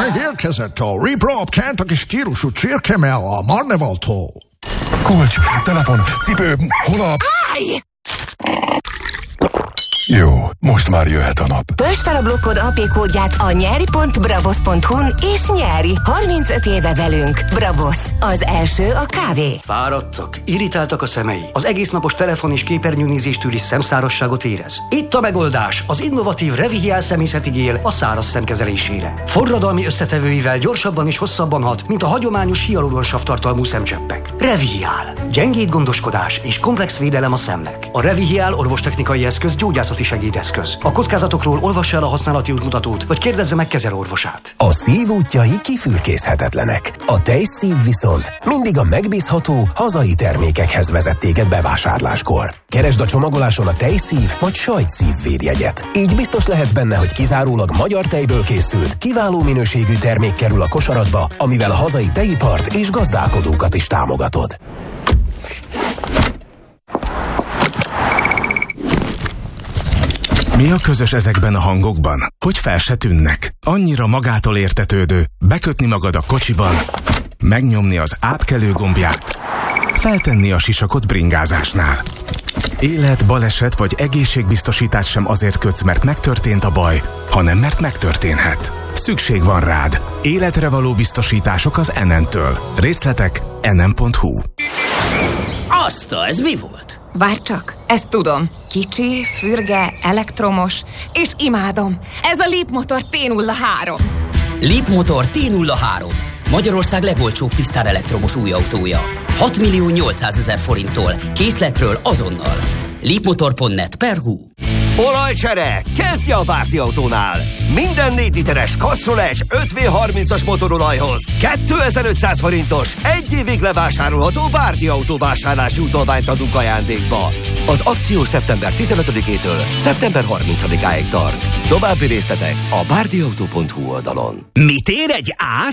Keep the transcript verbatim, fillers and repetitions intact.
Megérkezett a Reprop Kentucky stílusú csirkemell a Marnevaltól. Kulcs, telefon, cipő, hol a... Állj! Jó, most már jöhet a nap. Töltsd fel a blokkod á pé kódját a nyeri pont bravos pont hu-n és nyeri. harmincöt éve velünk. Bravos, az első a kávé. Fáradtak, irritáltak a szemei. Az egésznapos telefon és képernyőnézéstől is szemszárasságot érez. Itt a megoldás, az innovatív Revihial szemészeti gél a száraz szem kezelésére. Forradalmi összetevőivel gyorsabban és hosszabban hat, mint a hagyományos hialuronsav tartalmú szemcseppek. Revihial. Gyengéd gondoskodás és komplex védelem a szemnek. A Revihial orvostechnikai eszköz gyógyászati segédeszköz. A kockázatokról olvassa el a használati útmutatót, vagy kérdezze meg kezelőorvosát. A szív útjai kifürkészhetetlenek. A tejszív viszont mindig a megbízható, hazai termékekhez vezet téged bevásárláskor. Keresd a csomagoláson a tejszív vagy sajtszív védjegyet. Így biztos lehetsz benne, hogy kizárólag magyar tejből készült, kiváló minőségű termék kerül a kosaradba, amivel a hazai tejipart és gazdálkodókat is támogatod. Mi a közös ezekben a hangokban? Hogy fel se tűnnek? Annyira magától értetődő, bekötni magad a kocsiban, megnyomni az átkelő gombját, feltenni a sisakot bringázásnál. Élet, baleset vagy egészségbiztosítás sem azért kötsz, mert megtörtént a baj, hanem mert megtörténhet. Szükség van rád. Életre való biztosítások az en en-től. Részletek en en pont hu. Azta, ez mi volt? Várj csak, ezt tudom. Kicsi, fürge, elektromos, és imádom. Ez a Leapmotor té nulla három. Leapmotor té nulla három. Magyarország legolcsóbb tisztán elektromos új autója. hat millió nyolcszázezer forinttól. Készletről azonnal. Leapmotor pont net per hu. Olajcsere! Kezdje a Bárdi Autónál! Minden négy literes Castrol-Edge öt vé harmincas motorolajhoz kétezer-ötszáz forintos, egy évig levásárolható Bárdi Autó vásárlási utalványt adunk ajándékba. Az akció szeptember tizenötödikétől szeptember harmincadikáig tart. További részletek a bárdiautó pont hu oldalon. Mit ér egy ász?